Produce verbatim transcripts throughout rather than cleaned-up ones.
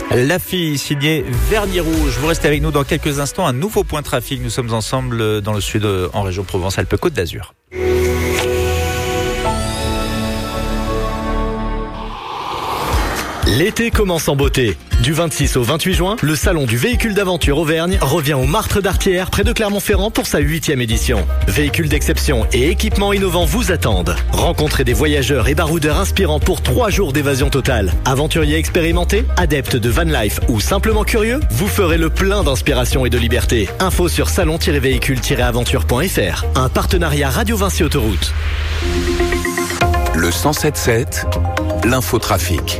La fille signée Vernis Rouge. Vous restez avec nous dans quelques instants. Un nouveau point trafic. Nous sommes ensemble dans le sud en région Provence-Alpes-Côte d'Azur. L'été commence en beauté. Du vingt-six au vingt-huit juin, le salon du véhicule d'aventure Auvergne revient au Martre d'Artière, près de Clermont-Ferrand pour sa huitième édition. Véhicules d'exception et équipements innovants vous attendent. Rencontrez des voyageurs et baroudeurs inspirants pour trois jours d'évasion totale. Aventuriers expérimentés, adeptes de van life ou simplement curieux, vous ferez le plein d'inspiration et de liberté. Info sur salon tiret véhicule tiret aventure point f r. Un partenariat Radio Vinci Autoroute. Le cent sept sept, l'infotrafic.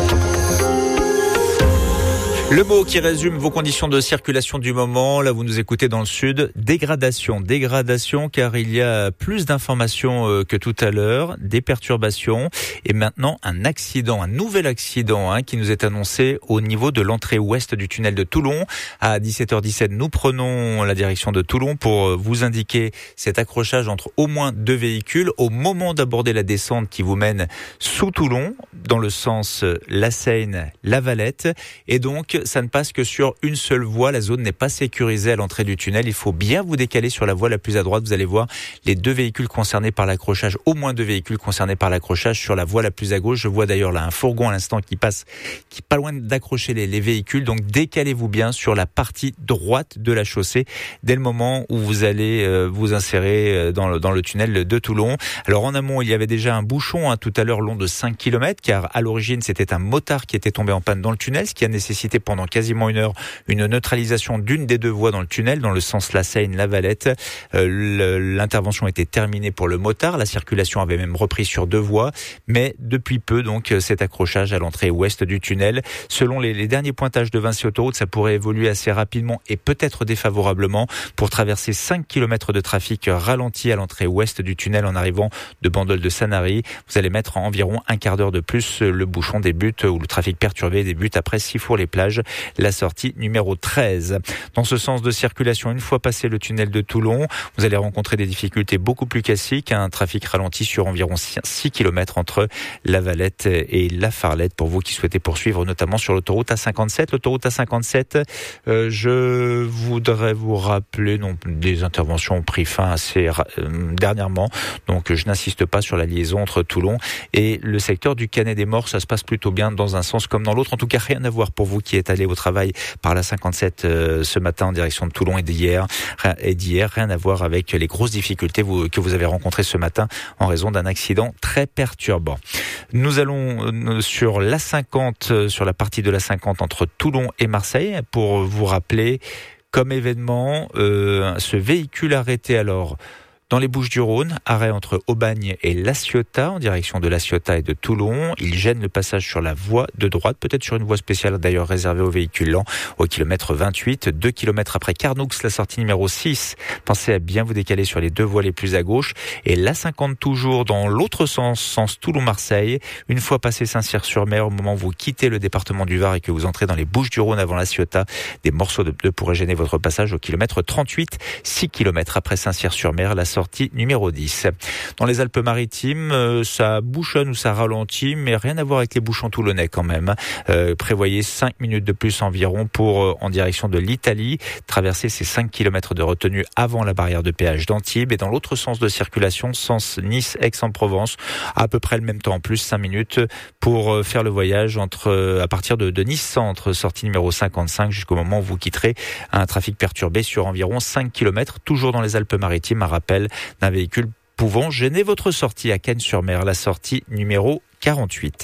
Le mot qui résume vos conditions de circulation du moment, là vous nous écoutez dans le sud, dégradation. Dégradation car il y a plus d'informations que tout à l'heure, des perturbations et maintenant un accident, un nouvel accident hein, qui nous est annoncé au niveau de l'entrée ouest du tunnel de Toulon. À dix-sept heures dix-sept, nous prenons la direction de Toulon pour vous indiquer cet accrochage entre au moins deux véhicules au moment d'aborder la descente qui vous mène sous Toulon, dans le sens La Seine-La Valette et donc ça ne passe que sur une seule voie. La zone n'est pas sécurisée à l'entrée du tunnel. Il faut bien vous décaler sur la voie la plus à droite. Vous allez voir les deux véhicules concernés par l'accrochage, au moins deux véhicules concernés par l'accrochage sur la voie la plus à gauche. Je vois d'ailleurs là un fourgon à l'instant qui passe, qui est pas loin d'accrocher les, les véhicules. Donc décalez-vous bien sur la partie droite de la chaussée dès le moment où vous allez euh, vous insérer dans le, dans le tunnel de Toulon. Alors en amont, il y avait déjà un bouchon hein, tout à l'heure long de cinq kilomètres car à l'origine c'était un motard qui était tombé en panne dans le tunnel, ce qui a nécessité pendant quasiment une heure une neutralisation d'une des deux voies dans le tunnel dans le sens La Seine-La Valette. Euh, l'intervention était terminée pour le motard, la circulation avait même repris sur deux voies, mais depuis peu donc cet accrochage à l'entrée ouest du tunnel. Selon les, les derniers pointages de Vinci Autoroute, ça pourrait évoluer assez rapidement et peut-être défavorablement pour traverser cinq kilomètres de trafic ralenti à l'entrée ouest du tunnel en arrivant de Bandol de Sanary. Vous allez mettre en environ un quart d'heure de plus. Le bouchon débute ou le trafic perturbé débute après Sifour-les-Plages, la sortie numéro treize. Dans ce sens de circulation, une fois passé le tunnel de Toulon, vous allez rencontrer des difficultés beaucoup plus classiques, un trafic ralenti sur environ six kilomètres entre La Valette et La Farlette pour vous qui souhaitez poursuivre notamment sur l'autoroute A cinquante-sept. L'autoroute A cinquante-sept, euh, je voudrais vous rappeler, non, des interventions ont pris fin assez euh, dernièrement, donc je n'insiste pas sur la liaison entre Toulon et le secteur du Canet des Morts. Ça se passe plutôt bien dans un sens comme dans l'autre. En tout cas, rien à voir pour vous qui êtes allé au travail par la cinquante-sept euh, ce matin en direction de Toulon et d'hier, et d'hier, rien à voir avec les grosses difficultés vous, que vous avez rencontrées ce matin en raison d'un accident très perturbant. Nous allons euh, sur l'A cinquante, euh, sur la partie de l'A cinquante entre Toulon et Marseille pour vous rappeler comme événement euh, ce véhicule arrêté alors dans les Bouches-du-Rhône, arrêt entre Aubagne et La Ciotat, en direction de La Ciotat et de Toulon. Il gêne le passage sur la voie de droite, peut-être sur une voie spéciale d'ailleurs réservée aux véhicules lents, au kilomètre vingt-huit, deux kilomètres après Carnoux, la sortie numéro six. Pensez à bien vous décaler sur les deux voies les plus à gauche. Et l'A cinquante toujours dans l'autre sens, sens Toulon-Marseille. Une fois passé Saint-Cyr-sur-Mer, au moment où vous quittez le département du Var et que vous entrez dans les Bouches-du-Rhône avant La Ciotat, des morceaux de pneus pourraient gêner votre passage au kilomètre trente-huit, six kilomètres après Saint-Cyr-sur-Mer, la sortie sortie numéro dix. Dans les Alpes-Maritimes, euh, ça bouchonne ou ça ralentit, mais rien à voir avec les bouchons toulonnais quand même. Euh, prévoyez cinq minutes de plus environ pour, euh, en direction de l'Italie, traverser ces cinq kilomètres de retenue avant la barrière de péage d'Antibes. Et dans l'autre sens de circulation, sens Nice-Aix-en-Provence, à peu près le même temps en plus, cinq minutes pour euh, faire le voyage entre, euh, à partir de, de Nice-Centre, sortie numéro cinquante-cinq, jusqu'au moment où vous quitterez un trafic perturbé sur environ cinq kilomètres, toujours dans les Alpes-Maritimes, un rappel d'un véhicule pouvant gêner votre sortie à Cannes-sur-Mer, la sortie numéro quarante-huit.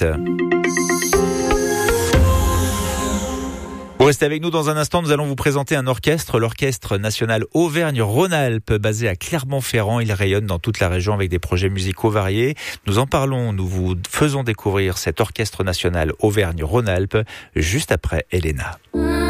Vous restez avec nous dans un instant, nous allons vous présenter un orchestre, l'Orchestre National Auvergne-Rhône-Alpes, basé à Clermont-Ferrand. Il rayonne dans toute la région avec des projets musicaux variés. Nous en parlons, nous vous faisons découvrir cet Orchestre National Auvergne-Rhône-Alpes juste après Elena.